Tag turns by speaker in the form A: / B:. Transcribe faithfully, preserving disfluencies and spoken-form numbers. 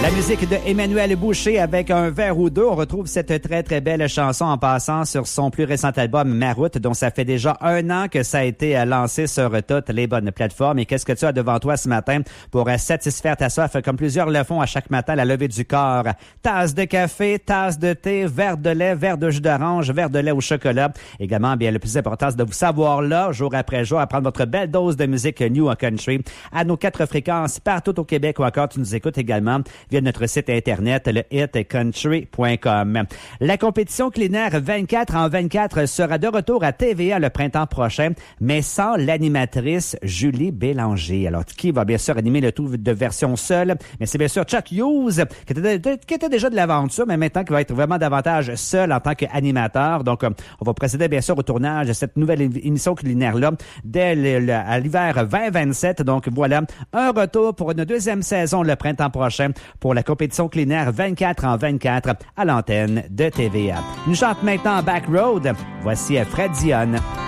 A: La musique de Emmanuel Boucher avec un verre ou deux. On retrouve cette très, très belle chanson en passant sur son plus récent album, Ma Route, dont ça fait déjà un an que ça a été lancé sur toutes les bonnes plateformes. Et qu'est-ce que tu as devant toi ce matin pour satisfaire ta soif, comme plusieurs le font à chaque matin, la levée du corps? Tasse de café, tasse de thé, verre de lait, verre de jus d'orange, verre de lait au chocolat. Également, bien, le plus important, c'est de vous savoir là, jour après jour, à prendre votre belle dose de musique New Country à nos quatre fréquences partout au Québec, ou encore tu nous écoutes également via notre site internet, le hit country point com. La compétition culinaire vingt-quatre en vingt-quatre sera de retour à T V A le printemps prochain, mais sans l'animatrice Julie Bélanger. Alors, qui va bien sûr animer le tout de version seule, mais c'est bien sûr Chuck Hughes, qui était, de, qui était déjà de l'aventure, mais maintenant qui va être vraiment davantage seul en tant qu'animateur. Donc, on va procéder bien sûr au tournage de cette nouvelle émission culinaire-là dès le, le, à l'hiver vingt vingt-sept. Donc, voilà, un retour pour une deuxième saison le printemps prochain pour la compétition culinaire vingt-quatre en vingt-quatre à l'antenne de T V A. Nous chante maintenant Back Road. Voici Fred Dionne.